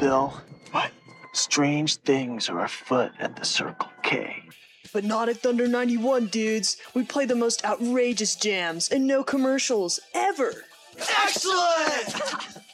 Bill? What? Strange things are afoot at the Circle K. But not at Thunder 91, dudes. We play the most outrageous jams and no commercials, ever. Excellent!